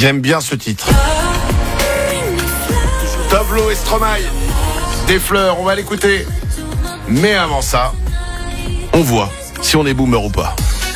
J'aime bien ce titre. Tableau et Stromae. Des fleurs, on va l'écouter. Mais avant ça, on voit si on est boomer ou pas.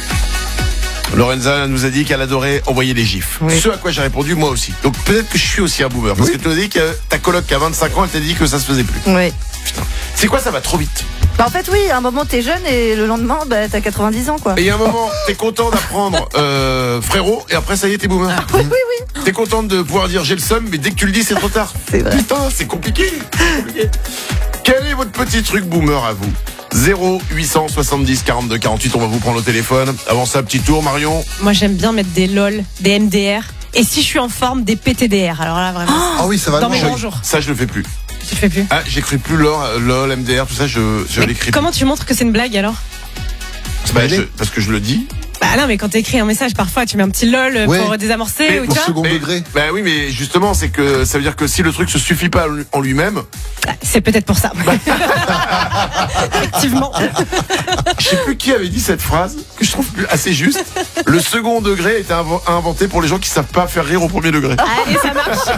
Lorenza nous a dit qu'elle adorait envoyer des gifs. Oui. Ce à quoi j'ai répondu, moi aussi. Donc peut-être que je suis aussi un boomer. Parce que tu nous as dit que ta coloc qui a 25 ans, elle t'a dit que ça se faisait plus. Oui. Putain. C'est quoi, ça va trop vite. Bah en fait oui, à un moment t'es jeune et le lendemain t'as 90 ans quoi. Et il y a un moment, t'es content d'apprendre frérot, et après ça y est, t'es boomer. Oui, oui, oui. T'es contente de pouvoir dire j'ai le seum, mais dès que tu le dis, c'est trop tard. C'est vrai. Putain, c'est compliqué. Quel est votre petit truc boomer à vous ? 0870 42 48, on va vous prendre au téléphone. Avant ça, petit tour, Marion. Moi, j'aime bien mettre des LOL, des MDR. Et si je suis en forme, des PTDR. Alors là, vraiment. Ah oui, ça va Dans loin. mes bons jours. Ça, je le fais plus. Tu le fais plus. Ah, j'écris plus LOL, MDR, tout ça, je Mais l'écris comment tu montres que c'est une blague alors? plus. Parce que je le dis. Bah non, mais quand t'écris un message, parfois tu mets un petit LOL Ouais. pour désamorcer Mais ou Pour tu vois. second degré. Bah oui, mais justement, c'est que ça veut dire que si le truc se suffit pas en lui-même, Ah, c'est peut-être pour ça. Effectivement. je sais plus qui avait dit cette phrase, que je trouve assez juste. Le second degré était inventé pour les gens qui savent pas faire rire au premier degré. Allez, ça marche.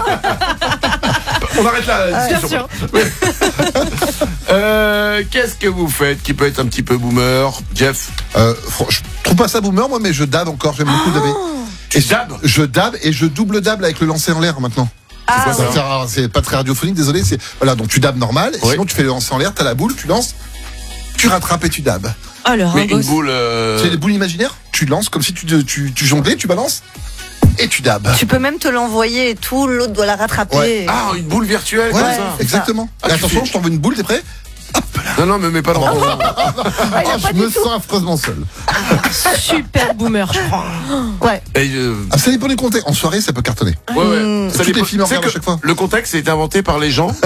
On arrête là. la Bien discussion. sûr. Qu'est-ce que vous faites qui peut être un petit peu boomer, Jeff? Je trouve pas ça boomer, moi, mais je dab encore. J'aime beaucoup dabber. Tu dabs? Je dab et je double dab avec le lancer en l'air maintenant. Ah, Ça sert à- c'est pas très radiophonique, désolé. C'est voilà, donc tu dabs normal. Et Oui. sinon, tu fais le lancer en l'air. T'as la boule, tu lances, tu rattrapes et tu dabs. Oh, le Mais une ringos. boule. C'est des boules imaginaires. Tu lances comme si tu jonglais, tu balances et tu dabs. tu peux même te l'envoyer et tout, l'autre doit la rattraper. Ouais. Ah, une boule virtuelle Ouais, comme ça. exactement. Ah, Et tu attention, fais- je t'envoie une boule, t'es prêt? Non, mais pas dans il a Ah, pas je du me tout. sens affreusement seul. Super boomer, je crois. Ouais. Ah, ça dépend du contexte. En soirée, ça peut cartonner. Ouais. Ça Toutes les dépend- filles me tu sais regardent que à chaque fois. Le contexte a été inventé par les gens.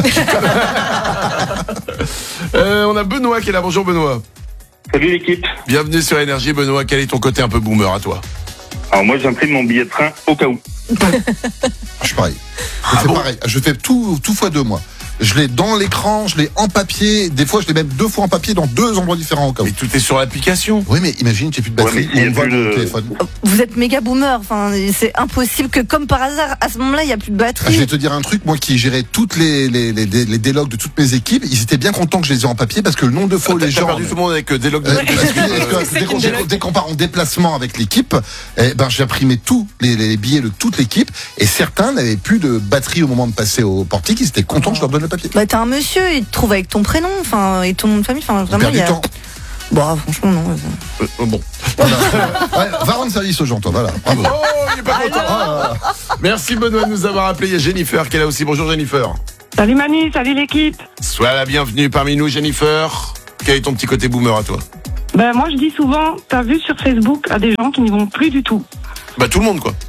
On a Benoît qui est là. Bonjour Benoît. Salut l'équipe. Bienvenue sur Énergie. Benoît, quel est ton côté un peu boomer à toi? Alors moi j'imprime mon billet de train au cas où. Je suis pareil. Je fais pareil. Je fais tout fois deux, moi. Je l'ai dans l'écran, je l'ai en papier. Des fois, je l'ai même deux fois en papier dans deux endroits différents au cas où. Mais tout est sur l'application. Oui, mais imagine, tu n'as plus de Ouais, batterie, mais s'il y a on voit plus le de- téléphone. Vous êtes méga boomer, enfin c'est impossible que comme par hasard à ce moment-là il y a plus de Je batterie. vais te dire un truc, moi qui gérais toutes les délogs de toutes mes équipes, ils étaient bien contents que je les ai en papier parce que le nombre de fois où T'as les gens... perdu tout le monde avec des logs de... Dès qu'on part en déplacement avec l'équipe, j'imprimais tous les billets de toute l'équipe et certains n'avaient plus de batterie au moment de passer au portique, ils étaient contents que je leur donne le papier. Bah t'es un monsieur, il te trouve avec ton prénom, enfin et ton nom de famille, enfin On vraiment perd il y du a. temps. Bon franchement non. Bon. Voilà. Ouais, va rendre service aux gens, toi, voilà. Bravo. Oh, il est pas content. Merci Benoît de nous avoir appelé. Il y a Jennifer qui est là aussi. Bonjour Jennifer. Salut Manu, salut l'équipe. Sois la bienvenue parmi nous Jennifer. Quel est ton petit côté boomer à toi? Ben moi je dis souvent, t'as vu sur Facebook à des gens qui n'y vont plus du tout. Bah tout le monde quoi.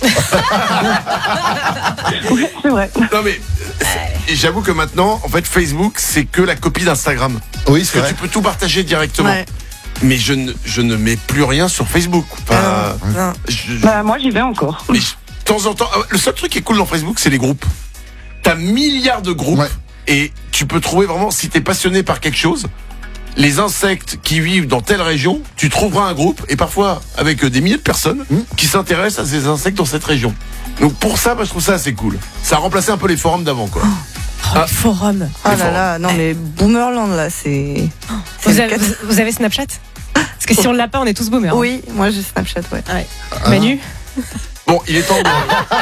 Oui, c'est vrai. Non mais j'avoue que maintenant en fait Facebook c'est que la copie d'Instagram. Oui, Parce c'est que vrai. tu peux tout partager directement. Ouais. Mais je ne mets plus rien sur Facebook. Enfin, Non. Ben moi j'y vais encore. mais de temps en temps, le seul truc qui est cool dans Facebook, c'est les groupes. T'as milliards de groupes Ouais. et tu peux trouver vraiment, si t'es passionné par quelque chose, les insectes qui vivent dans telle région, tu trouveras un groupe et parfois avec des milliers de personnes qui s'intéressent à ces insectes dans cette région. Donc pour ça, moi, je trouve ça assez cool. Ça a remplacé un peu les forums d'avant, quoi. Oh, le forum. Oh Les là là, non mais Boomerland là c'est. Vous avez Snapchat? Parce que si on l'a pas, on est tous boomers. Oui, moi j'ai Snapchat, ouais. Ah ouais. Manu? Bon, il est temps de...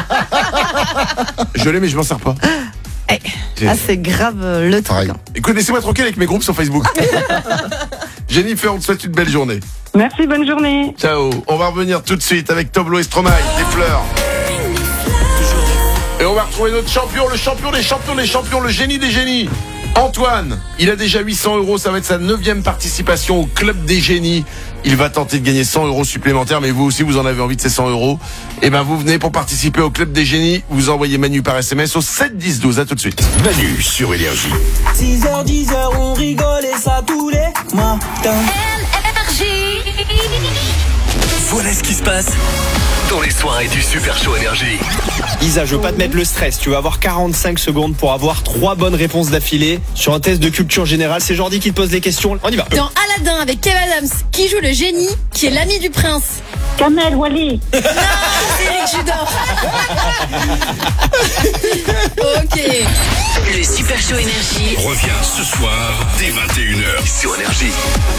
Je l'ai mais je m'en sers pas. Ah c'est grave le truc. Pareil. hein. Écoute, laissez-moi tranquille avec mes groupes sur Facebook. Jennifer, on te souhaite une belle journée. Merci, bonne journée. Ciao. On va revenir tout de suite avec Tableau et Stromae, des fleurs. Et on va retrouver notre champion, le champion des champions des champions, le génie des génies. Antoine, il a déjà 800 €, ça va être sa 9e participation au Club des Génies. Il va tenter de gagner 100 € supplémentaires, mais vous aussi vous en avez envie de ces 100 €. Et ben vous venez pour participer au Club des Génies, vous envoyez Manu par SMS au 7 10 12, à tout de suite. Manu sur Énergie. 6h, 10h, on rigole et ça tous les matins. Voilà ce qui se passe dans les soirées du Super Show Énergie. Isa, je veux pas te mettre le stress. Tu vas avoir 45 secondes pour avoir 3 bonnes réponses d'affilée sur un test de culture générale. C'est Jordi qui te pose les questions. On y va. Dans Aladdin avec Kev Adams, qui joue le génie, qui est l'ami du prince? Kamel, Wally. Non, c'est Eric tu dors. Ok. Le Super Show Énergie Reviens ce soir dès 21h sur Énergie.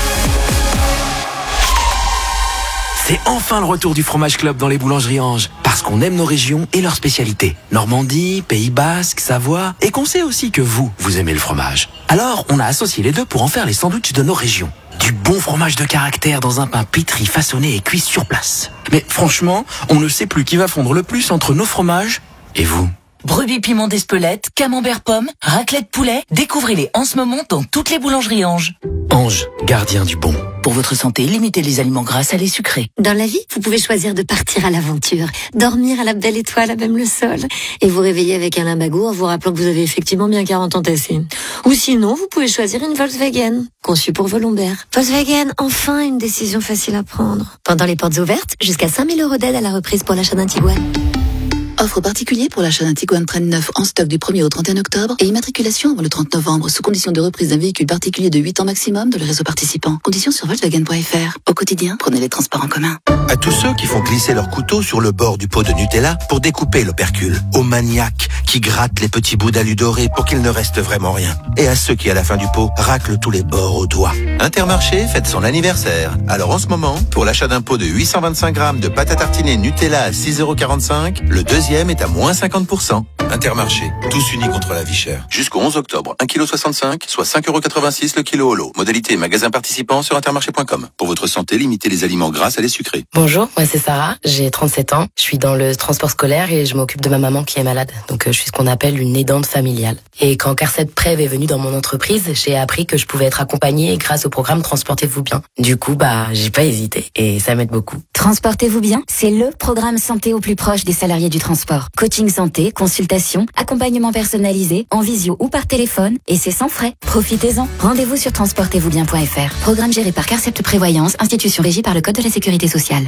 C'est enfin le retour du Fromage Club dans les boulangeries Ange. Parce qu'on aime nos régions et leurs spécialités. Normandie, Pays Basque, Savoie. Et qu'on sait aussi que vous aimez le fromage. Alors, on a associé les deux pour en faire les sandwichs de nos régions. Du bon fromage de caractère dans un pain pétri, façonné et cuit sur place. Mais franchement, on ne sait plus qui va fondre le plus entre nos fromages et vous. Brebis piment d'Espelette, camembert pomme, raclette poulet, découvrez-les en ce moment dans toutes les boulangeries Ange. Ange, gardien du bon. Pour votre santé, limitez les aliments gras, salés, sucrés. Dans la vie, vous pouvez choisir de partir à l'aventure, dormir à la belle étoile à même le sol, et vous réveiller avec un limbago en vous rappelant que vous avez effectivement bien 40 ans tassés. Ou sinon, vous pouvez choisir une Volkswagen, conçue pour vos lombaires. Volkswagen, enfin une décision facile à prendre. Pendant les portes ouvertes, jusqu'à 5 000 € d'aide à la reprise pour l'achat d'un Tiguan. Offre particulier pour l'achat d'un Tiguan Trail 9 en stock du 1er au 31 octobre et immatriculation avant le 30 novembre sous condition de reprise d'un véhicule particulier de 8 ans maximum de le réseau participant. Conditions sur Volkswagen.fr. Au quotidien, prenez les transports en commun. À tous ceux qui font glisser leur couteau sur le bord du pot de Nutella pour découper l'opercule. Aux maniaques qui grattent les petits bouts d'alu doré pour qu'il ne reste vraiment rien. Et à ceux qui, à la fin du pot, raclent tous les bords au doigt. Intermarché fête son anniversaire. Alors en ce moment, pour l'achat d'un pot de 825 grammes de pâte à tartiner Nutella à 6,45 €, le deuxième est à moins 50%. Intermarché, tous unis contre la vie chère. Jusqu'au 11 octobre, 1,65 kg, soit 5,86 € le kilo au lot. Modalité et magasin participants sur intermarché.com. Pour votre santé, limitez les aliments gras, salés, sucrés. Bonjour, moi c'est Sarah, j'ai 37 ans. Je suis dans le transport scolaire et je m'occupe de ma maman qui est malade. Donc je suis ce qu'on appelle une aidante familiale. Et quand Carcet Prev est venu dans mon entreprise, j'ai appris que je pouvais être accompagnée grâce au programme Transportez-vous bien. Du coup, j'ai pas hésité et ça m'aide beaucoup. Transportez-vous bien, c'est le programme santé au plus proche des salariés du transport. Coaching santé, consultation, accompagnement personnalisé, en visio ou par téléphone, et c'est sans frais. Profitez-en. Rendez-vous sur transportezvousbien.fr. Programme géré par Carcept Prévoyance, institution régie par le Code de la Sécurité sociale.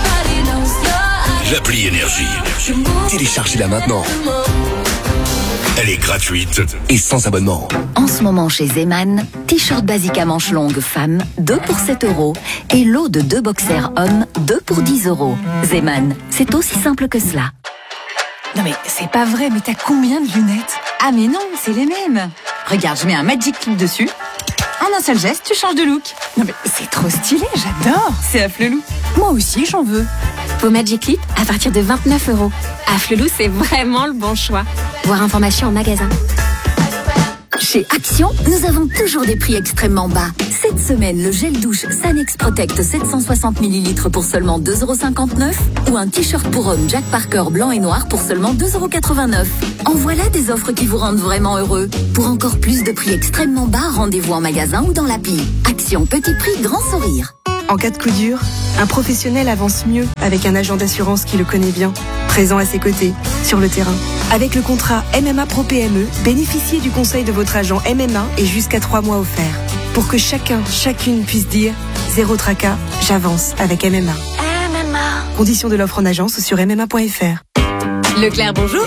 L'appli Énergie. Téléchargez-la maintenant. Elle est gratuite et sans abonnement. En ce moment chez Zeman, t-shirt basique à manches longues femmes, 2 pour 7 € et lot de 2 boxers hommes, 2 pour 10 €. Zeman, c'est aussi simple que cela. Non mais c'est pas vrai, mais t'as combien de lunettes? Ah mais non, c'est les mêmes. Regarde, je mets un Magic Clip dessus. En un seul geste, tu changes de look. Non mais c'est trop stylé, j'adore. C'est Afflelou. Moi aussi, j'en veux. Vos Magic Clip à partir de 29 €. Afflelou, c'est vraiment le bon choix. Voir information en magasin. Chez Action, nous avons toujours des prix extrêmement bas. Cette semaine, le gel douche Sanex Protect 760 ml pour seulement 2,59 € ou un t-shirt pour homme Jack Parker blanc et noir pour seulement 2,89 €. En voilà des offres qui vous rendent vraiment heureux. Pour encore plus de prix extrêmement bas, rendez-vous en magasin ou dans l'appli. Action, petit prix, grand sourire. En cas de coup dur, un professionnel avance mieux avec un agent d'assurance qui le connaît bien, présent à ses côtés, sur le terrain. Avec le contrat MMA Pro PME, bénéficiez du conseil de votre agent MMA et jusqu'à 3 mois offerts. Pour que chacune puisse dire « Zéro tracas, j'avance avec MMA ». Conditions de l'offre en agence sur MMA.fr. Leclerc, bonjour.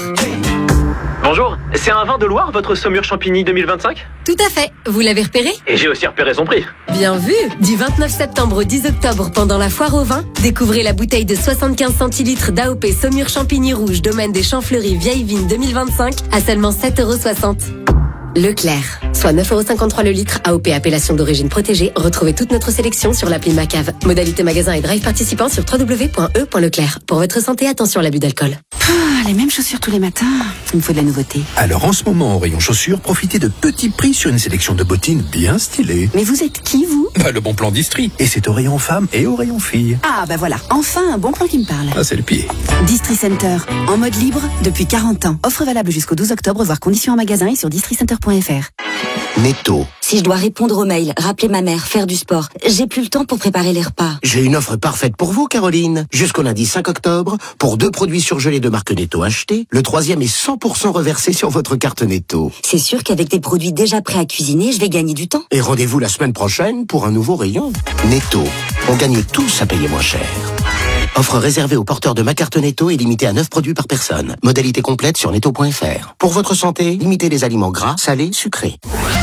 Bonjour, c'est un vin de Loire, votre Saumur Champigny 2025 ? Tout à fait, vous l'avez repéré ? Et j'ai aussi repéré son prix. Bien vu. Du 29 septembre au 10 octobre, pendant la foire au vin, découvrez la bouteille de 75 centilitres d'AOP Saumur Champigny Rouge, domaine des Champs-Fleuris, Vieille Vigne 2025, à seulement 7,60 €. Leclerc, soit 9,53 € le litre, AOP appellation d'origine protégée. Retrouvez toute notre sélection sur l'appli Macave. Modalité magasin et drive participant sur www.e.leclerc. Pour votre santé, attention à l'abus d'alcool. Les mêmes chaussures tous les matins, il me faut de la nouveauté. Alors en ce moment, au rayon chaussures, profitez de petits prix sur une sélection de bottines bien stylées. Mais vous êtes qui, vous ? Le bon plan d'Istri. Et c'est au rayon femmes et au rayon filles. Ah voilà, enfin un bon plan qui me parle. Ah, c'est le pied. Distri Center, en mode libre depuis 40 ans. Offre valable jusqu'au 12 octobre, voire conditions en magasin et sur districenter.fr. Netto. Si je dois répondre aux mails, rappeler ma mère, faire du sport, j'ai plus le temps pour préparer les repas. J'ai une offre parfaite pour vous, Caroline. Jusqu'au lundi 5 octobre, pour 2 produits surgelés de marque Netto achetés, le 3e est 100% reversé sur votre carte Netto. C'est sûr qu'avec des produits déjà prêts à cuisiner, je vais gagner du temps. Et rendez-vous la semaine prochaine pour un nouveau rayon. Netto. On gagne tous à payer moins cher. Offre réservée aux porteurs de ma carte Netto et limitée à 9 produits par personne. Modalité complète sur netto.fr. Pour votre santé, limitez les aliments gras, salés, sucrés.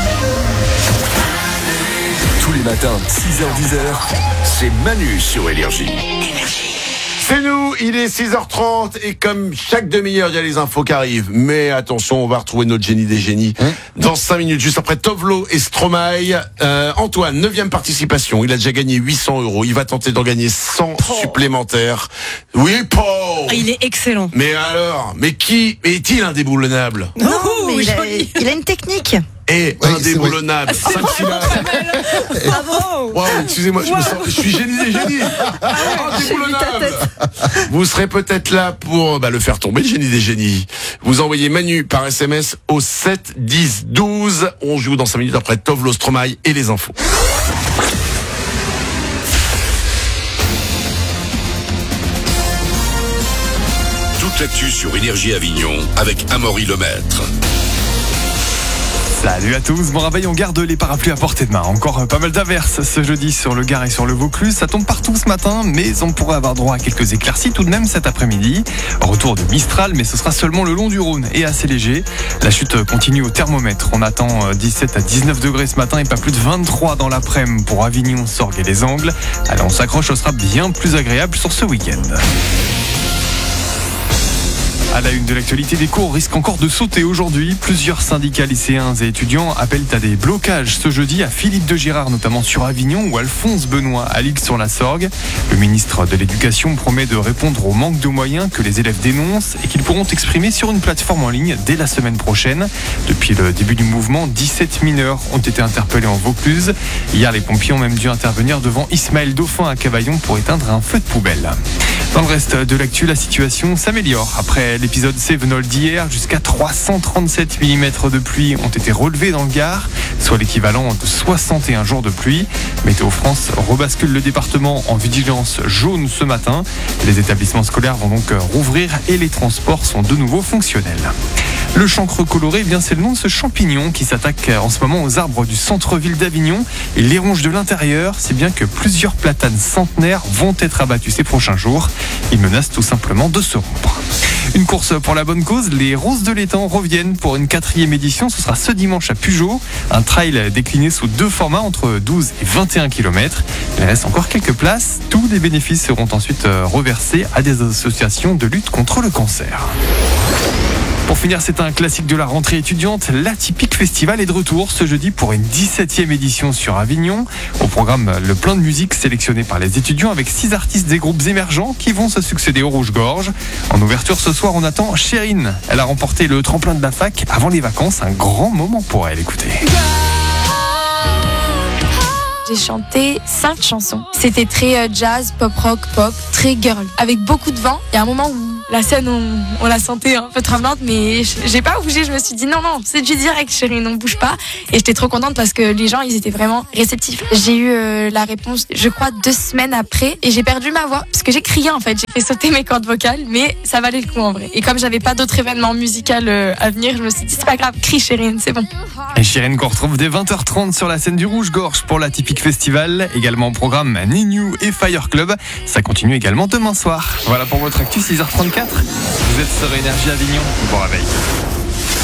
Tous les matins, 6h-10h, c'est Manu sur Énergie. C'est nous, vous, il est 6h30 et comme chaque demi-heure, il y a les infos qui arrivent. Mais attention, on va retrouver notre génie des génies dans 5 minutes, juste après Tovlo et Stromae. Antoine, 9e participation, il a déjà gagné 800 €. Il va tenter d'en gagner 100 supplémentaires. Oui, Paul. Il est excellent. Mais alors, mais est-il indéboulonnable? Non, mais il a une technique. Et indéboulonnable. 5 syllabes. Bravo. Wow, excusez-moi, je suis génie des génies. Indéboulonnable. Vous serez peut-être là pour le faire tomber, le génie des génies. Vous envoyez Manu par SMS au 7 10 12. On joue dans 5 minutes après Tovlo, Stromae et les infos. Toute l'actu sur Énergie Avignon avec Amaury Lemaître. Salut à tous, bon réveil, on garde les parapluies à portée de main. Encore pas mal d'averses ce jeudi sur le Gard et sur le Vaucluse. Ça tombe partout ce matin, mais on pourrait avoir droit à quelques éclaircies tout de même cet après-midi. Retour de Mistral, mais ce sera seulement le long du Rhône et assez léger. La chute continue au thermomètre. On attend 17 à 19 degrés ce matin et pas plus de 23 dans l'après-midi pour Avignon, Sorgues et les Angles. Allez, on s'accroche, ce sera bien plus agréable sur ce week-end. À la une de l'actualité, des cours risquent encore de sauter aujourd'hui. Plusieurs syndicats lycéens et étudiants appellent à des blocages ce jeudi à Philippe de Girard, notamment sur Avignon, ou Alphonse Benoît à L'Isle-sur-la-Sorgue. Le ministre de l'Éducation promet de répondre au manque de moyens que les élèves dénoncent et qu'ils pourront exprimer sur une plateforme en ligne dès la semaine prochaine. Depuis le début du mouvement, 17 mineurs ont été interpellés en Vaucluse. Hier, les pompiers ont même dû intervenir devant Ismaël Dauphin à Cavaillon pour éteindre un feu de poubelle. Dans le reste de l'actu, la situation s'améliore. Après l'épisode Cévenol d'hier, jusqu'à 337 mm de pluie ont été relevés dans le Gard, soit l'équivalent de 61 jours de pluie. Météo France rebascule le département en vigilance jaune ce matin. Les établissements scolaires vont donc rouvrir et les transports sont de nouveau fonctionnels. Le chancre coloré, c'est le nom de ce champignon qui s'attaque en ce moment aux arbres du centre-ville d'Avignon et les ronge de l'intérieur, si bien que plusieurs platanes centenaires vont être abattus ces prochains jours. Ils menacent tout simplement de se rompre. Une course pour la bonne cause, les Roses de l'étang reviennent pour une 4e édition. Ce sera ce dimanche à Pujol. Un trail décliné sous 2 formats entre 12 et 21 km. Il reste encore quelques places. Tous les bénéfices seront ensuite reversés à des associations de lutte contre le cancer. Pour finir, c'est un classique de la rentrée étudiante. L'Atypique Festival est de retour ce jeudi pour une 17e édition sur Avignon. Au programme, le plein de musique sélectionné par les étudiants avec 6 artistes des groupes émergents qui vont se succéder au Rouge-Gorge. En ouverture ce soir, on attend Chérine. Elle a remporté le tremplin de la fac avant les vacances. Un grand moment pour elle, écoutez. J'ai chanté 5 chansons. C'était très jazz, pop rock, pop, très girl. Avec beaucoup de vent. Il y a un moment où la scène, on la sentait un peu tremblante, mais j'ai pas bougé. Je me suis dit non, c'est du direct, chérie, on bouge pas. Et j'étais trop contente parce que les gens, ils étaient vraiment réceptifs. J'ai eu la réponse, je crois, 2 semaines après. Et j'ai perdu ma voix parce que j'ai crié en fait. J'ai fait sauter mes cordes vocales, mais ça valait le coup en vrai. Et comme j'avais pas d'autres événements musicaux à venir, je me suis dit c'est pas grave, crie Chérine, c'est bon. Et Chérine qu'on retrouve dès 20h30 sur la scène du Rouge-Gorge pour l'Atypique Festival. Également au programme Ninu et Fire Club. Ça continue également demain soir. Voilà pour votre actu, 6h34. Vous êtes sur Énergie Avignon. Bon réveil.